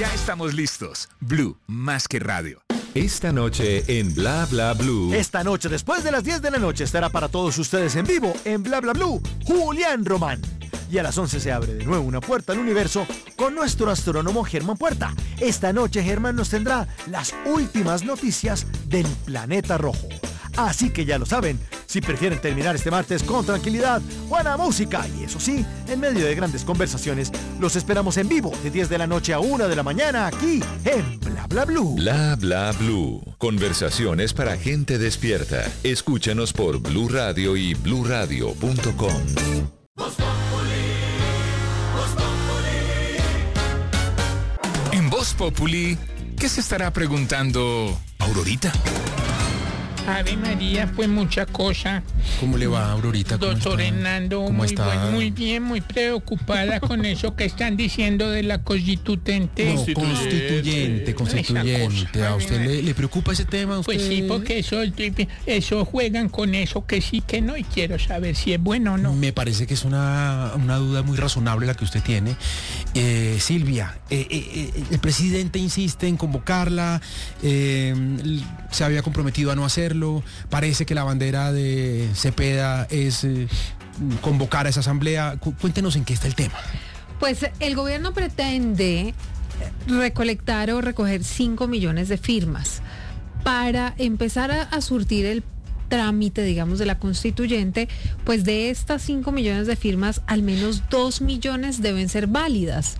Ya estamos listos. Blue, más que radio. Esta noche en Bla Bla Blue. Esta noche, después de las 10 de la noche, estará para todos ustedes en vivo en Bla Bla Blue, Julián Román. Y a las 11 se abre de nuevo una puerta al universo con nuestro astrónomo Germán Puerta. Esta noche Germán nos tendrá las últimas noticias del planeta rojo. Así que ya lo saben, si prefieren terminar este martes con tranquilidad, buena música y eso sí, en medio de grandes conversaciones, los esperamos en vivo de 10 de la noche a 1 de la mañana aquí en Bla Bla Blue. Bla Bla Blue. Conversaciones para gente despierta. Escúchanos por Blue Radio y bluradio.com. En Voz Populi, ¿qué se estará preguntando Aurorita? Ave María, fue mucha cosa. ¿Cómo le va, Aurorita? Doctor Hernando, ¿Cómo está? muy bien, muy preocupada con eso que están diciendo de la constituyente. No, constituyente. ¿A usted le preocupa ese tema? ¿Usted? Pues sí, porque eso juegan con eso, que sí, que no, y quiero saber si es bueno o no. Me parece que es una duda muy razonable la que usted tiene. Silvia, el presidente insiste en convocarla, se había comprometido a no hacerlo, parece que la bandera de Cepeda es convocar a esa asamblea. Cuéntenos en qué está el tema. Pues el gobierno pretende recolectar o recoger 5 millones de firmas para empezar a surtir el trámite, digamos, de la constituyente. Pues de estas 5 millones de firmas, al menos 2 millones deben ser válidas.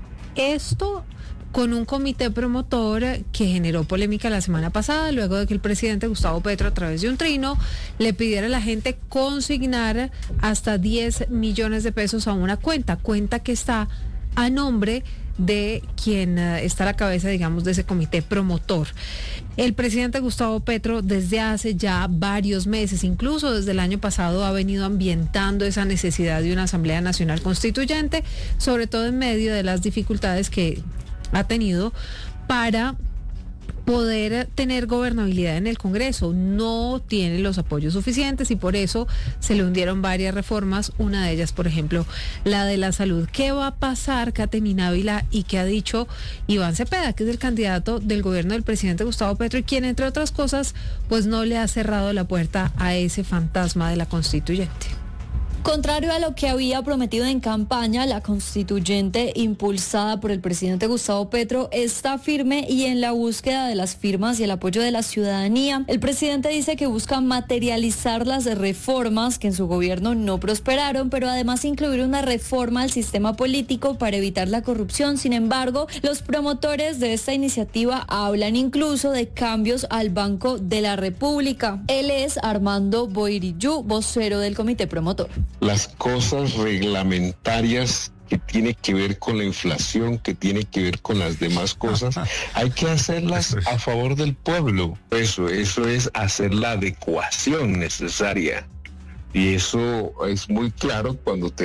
Esto con un comité promotor que generó polémica la semana pasada, luego de que el presidente Gustavo Petro, a través de un trino, le pidiera a la gente consignar hasta 10 millones de pesos a una cuenta que está a nombre de quien está a la cabeza, digamos, de ese comité promotor. El presidente Gustavo Petro, desde hace ya varios meses, incluso desde el año pasado, ha venido ambientando esa necesidad de una Asamblea Nacional Constituyente, sobre todo en medio de las dificultades que ha tenido para poder tener gobernabilidad en el Congreso. No tiene los apoyos suficientes y por eso se le hundieron varias reformas, una de ellas, por ejemplo, la de la salud. ¿Qué va a pasar, Caterina Ávila, y qué ha dicho Iván Cepeda, que es el candidato del gobierno del presidente Gustavo Petro y quien, entre otras cosas, pues no le ha cerrado la puerta a ese fantasma de la constituyente? Contrario a lo que había prometido en campaña, la constituyente impulsada por el presidente Gustavo Petro está firme y en la búsqueda de las firmas y el apoyo de la ciudadanía. El presidente dice que busca materializar las reformas que en su gobierno no prosperaron, pero además incluir una reforma al sistema político para evitar la corrupción. Sin embargo, los promotores de esta iniciativa hablan incluso de cambios al Banco de la República. Él es Armando Boirillú, vocero del comité promotor. Las cosas reglamentarias que tiene que ver con la inflación, que tiene que ver con las demás cosas, hay que hacerlas a favor del pueblo. Eso es hacer la adecuación necesaria. Y eso es muy claro cuando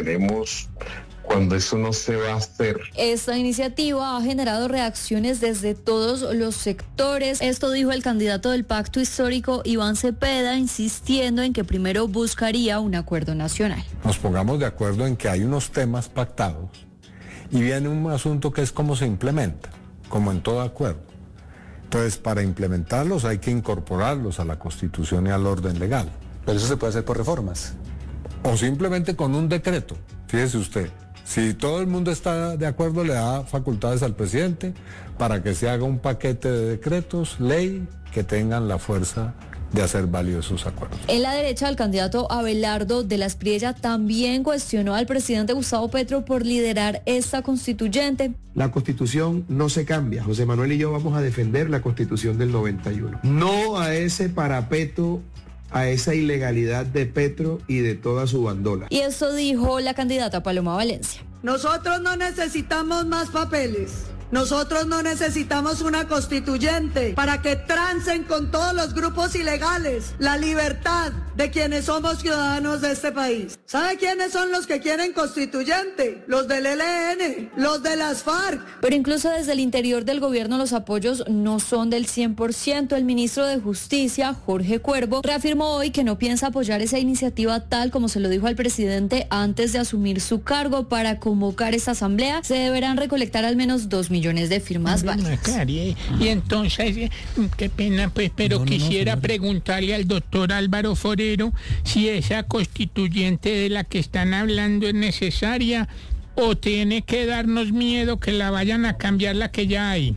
eso no se va a hacer. Esta iniciativa ha generado reacciones desde todos los sectores. Esto dijo el candidato del Pacto Histórico, Iván Cepeda, insistiendo en que primero buscaría un acuerdo nacional. Nos pongamos de acuerdo en que hay unos temas pactados y viene un asunto que es cómo se implementa, como en todo acuerdo. Entonces, para implementarlos hay que incorporarlos a la Constitución y al orden legal. Pero eso se puede hacer por reformas. O simplemente con un decreto. Fíjese usted. Si todo el mundo está de acuerdo, le da facultades al presidente para que se haga un paquete de decretos, ley, que tengan la fuerza de hacer válidos esos acuerdos. En la derecha, el candidato Abelardo de la Espriella también cuestionó al presidente Gustavo Petro por liderar esta constituyente. La constitución no se cambia. José Manuel y yo vamos a defender la constitución del 91. No a ese parapeto, a esa ilegalidad de Petro y de toda su bandola. Y esto dijo la candidata Paloma Valencia. Nosotros no necesitamos más papeles. Nosotros no necesitamos una constituyente para que trancen con todos los grupos ilegales. La libertad de quienes somos ciudadanos de este país. ¿Sabe quiénes son los que quieren constituyente? Los del ELN, los de las FARC. Pero incluso desde el interior del gobierno los apoyos no son del 100%. El ministro de Justicia, Jorge Cuervo, reafirmó hoy que no piensa apoyar esa iniciativa tal como se lo dijo al presidente antes de asumir su cargo. Para convocar esta asamblea se deberán recolectar al menos 2 millones de firmas válidas. Y entonces, qué pena pues, pero quisiera preguntarle al doctor Álvaro Forero si esa constituyente de la que están hablando es necesaria o tiene que darnos miedo que la vayan a cambiar la que ya hay.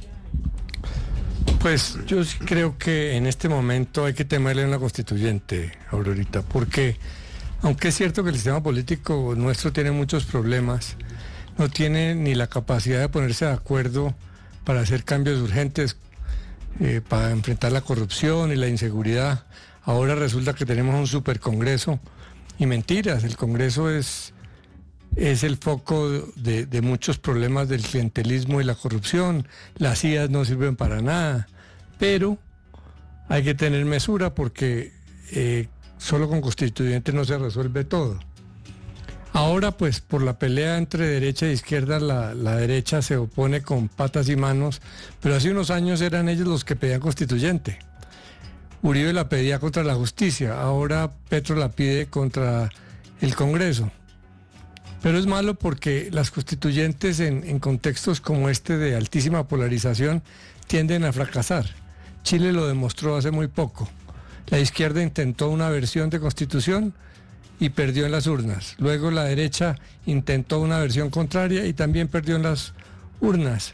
Pues yo sí creo que en este momento hay que temerle a una constituyente, Aurorita, porque aunque es cierto que el sistema político nuestro tiene muchos problemas, no tiene ni la capacidad de ponerse de acuerdo para hacer cambios urgentes, para enfrentar la corrupción y la inseguridad. Ahora resulta que tenemos un supercongreso y mentiras, el Congreso es el foco de muchos problemas del clientelismo y la corrupción. Las IAS no sirven para nada, pero hay que tener mesura porque solo con constituyentes no se resuelve todo. Ahora pues por la pelea entre derecha e izquierda, la derecha se opone con patas y manos, pero hace unos años eran ellos los que pedían constituyente. Uribe la pedía contra la justicia, ahora Petro la pide contra el Congreso. Pero es malo porque las constituyentes en contextos como este de altísima polarización tienden a fracasar. Chile lo demostró hace muy poco. La izquierda intentó una versión de constitución y perdió en las urnas. Luego la derecha intentó una versión contraria y también perdió en las urnas.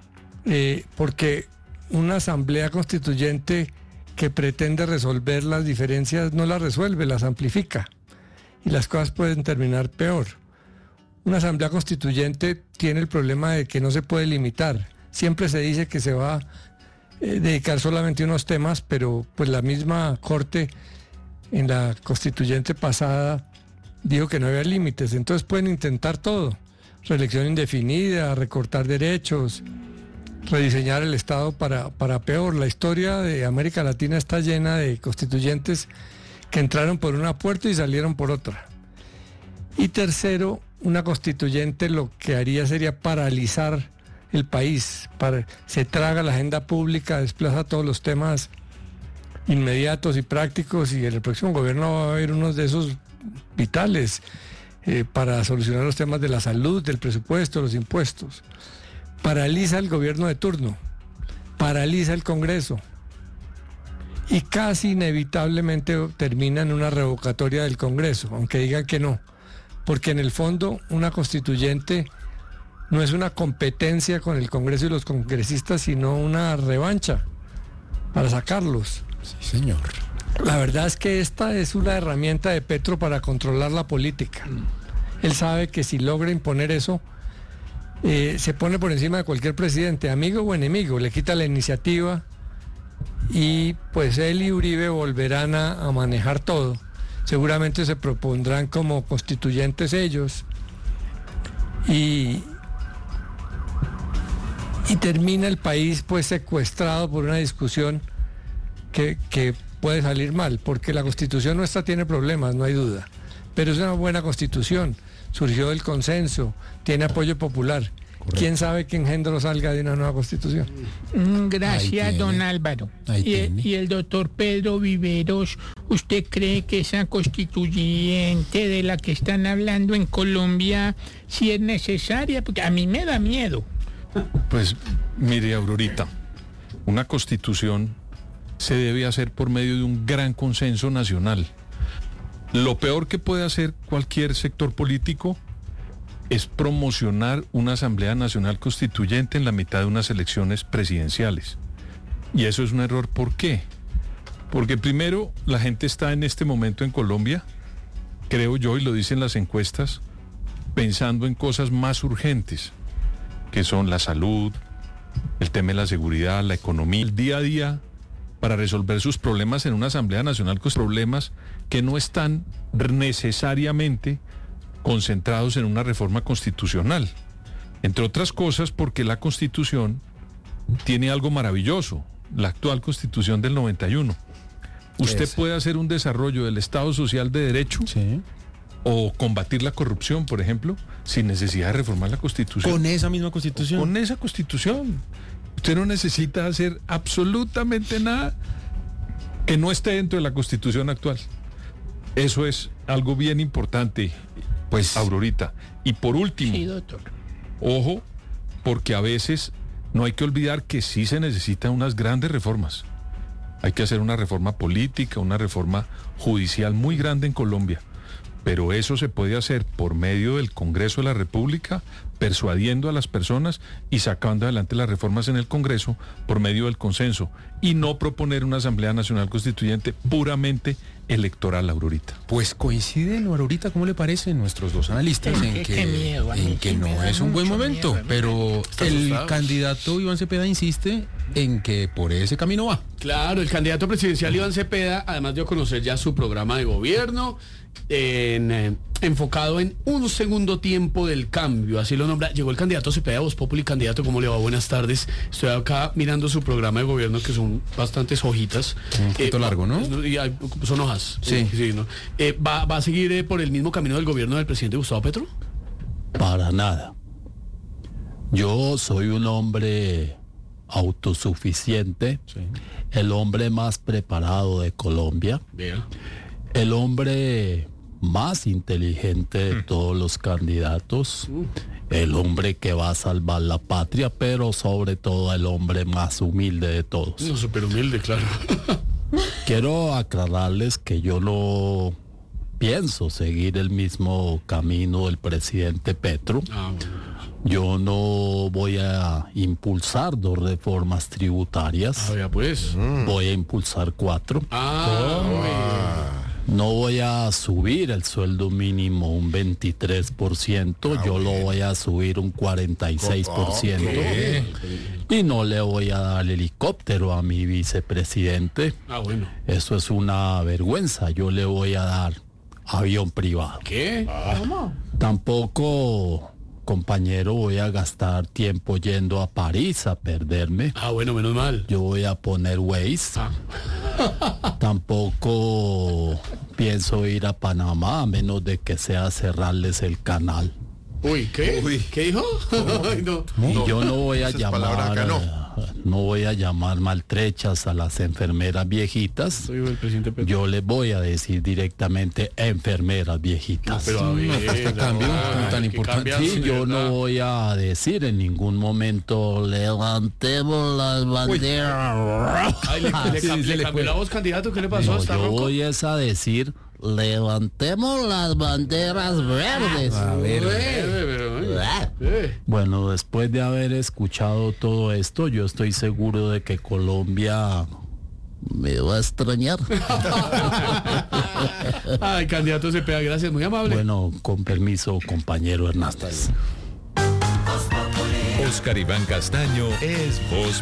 Porque una asamblea constituyente que pretende resolver las diferencias no las resuelve, las amplifica. Y las cosas pueden terminar peor. Una asamblea constituyente tiene el problema de que no se puede limitar. Siempre se dice que se va a dedicar solamente a unos temas, pero pues la misma Corte en la constituyente pasada dijo que no había límites. Entonces pueden intentar todo. Reelección indefinida, recortar derechos, rediseñar el Estado para peor. La historia de América Latina está llena de constituyentes que entraron por una puerta y salieron por otra. Y tercero, una constituyente lo que haría sería paralizar el país. Se traga la agenda pública, desplaza todos los temas inmediatos y prácticos, y en el próximo gobierno va a haber unos de esos vitales para solucionar los temas de la salud, del presupuesto, los impuestos. Paraliza el gobierno de turno, paraliza el Congreso y casi inevitablemente termina en una revocatoria del Congreso, aunque digan que no, porque en el fondo una constituyente no es una competencia con el Congreso y los congresistas, sino una revancha para sacarlos. Sí, señor. La verdad es que esta es una herramienta de Petro para controlar la política. Él sabe que si logra imponer eso, se pone por encima de cualquier presidente, amigo o enemigo, le quita la iniciativa y pues él y Uribe volverán a manejar todo. Seguramente se propondrán como constituyentes ellos y termina el país pues secuestrado por una discusión que puede salir mal, porque la constitución nuestra tiene problemas, no hay duda, pero es una buena constitución, surgió del consenso, tiene apoyo popular. Correcto. ¿Quién sabe qué engendro salga de una nueva constitución? Gracias, don Álvaro. Y el doctor Pedro Viveros, ¿usted cree que esa constituyente de la que están hablando en Colombia sí es necesaria? Porque a mí me da miedo. Pues mire, Aurorita, una constitución se debe hacer por medio de un gran consenso nacional. Lo peor que puede hacer cualquier sector político es promocionar una Asamblea Nacional Constituyente en la mitad de unas elecciones presidenciales. Y eso es un error. ¿Por qué? Porque primero, la gente está en este momento en Colombia, creo yo, y lo dicen las encuestas, pensando en cosas más urgentes, que son la salud, el tema de la seguridad, la economía, el día a día, para resolver sus problemas en una Asamblea Nacional con problemas que no están necesariamente concentrados en una reforma constitucional. Entre otras cosas porque la Constitución tiene algo maravilloso, la actual Constitución del 91. Usted puede hacer un desarrollo del Estado Social de Derecho o combatir la corrupción, por ejemplo, sin necesidad de reformar la Constitución. Con esa misma Constitución. Con esa Constitución. Usted no necesita hacer absolutamente nada que no esté dentro de la Constitución actual. Eso es algo bien importante, pues, Aurorita. Y por último, Sí, doctor. ojo, porque a veces no hay que olvidar que sí se necesitan unas grandes reformas. Hay que hacer una reforma política, una reforma judicial muy grande en Colombia. Pero eso se puede hacer por medio del Congreso de la República, persuadiendo a las personas y sacando adelante las reformas en el Congreso por medio del consenso, y no proponer una Asamblea Nacional Constituyente puramente electoral, Aurorita. Pues coinciden, Aurorita, ¿cómo le parece? Nuestros dos analistas en que no es un buen momento, pero el candidato Iván Cepeda insiste en que por ese camino va. Claro, el candidato presidencial Iván Cepeda, además dio a conocer ya su programa de gobierno, enfocado en un segundo tiempo del cambio, así lo nombra. Llegó el candidato Cepeda, Voz Populi. Candidato, ¿cómo le va? Buenas tardes. Estoy acá mirando su programa de gobierno, que son bastantes hojitas. Un poquito largo, ¿no? Son hojas. Sí. ¿No? ¿Va a seguir por el mismo camino del gobierno del presidente Gustavo Petro? Para nada. Yo soy un hombre autosuficiente, el hombre más preparado de Colombia, el hombre más inteligente de todos los candidatos, el hombre que va a salvar la patria, pero sobre todo el hombre más humilde de todos. No, súper humilde, claro. Quiero aclararles que yo no pienso seguir el mismo camino del presidente Petro. Yo no voy a impulsar 2 reformas tributarias. Voy a impulsar 4. No voy a subir el sueldo mínimo un 23%, yo lo voy a subir un 46%. Y no le voy a dar helicóptero a mi vicepresidente. Eso es una vergüenza. Yo le voy a dar avión privado. ¿Qué? ¿Cómo? Tampoco, compañero, voy a gastar tiempo yendo a París a perderme. Bueno, menos mal. Yo voy a poner Waze. Tampoco pienso ir a Panamá, a menos de que sea cerrarles el canal. Uy, ¿qué? ¿Qué dijo? Y yo no voy a llamar, no voy a llamar maltrechas a las enfermeras viejitas. Yo les voy a decir directamente enfermeras viejitas. Tan importante. Sí, yo no voy a decir en ningún momento levantemos las banderas. ¿Le cambió la voz, candidato? ¿Qué le pasó? No, yo voy a decir levantemos las banderas verdes. Bueno, después de haber escuchado todo esto, yo estoy seguro de que Colombia me va a extrañar. Ay, candidato Cepeda, gracias, muy amable. Bueno, con permiso, compañero Hernández. Oscar Iván Castaño es Voz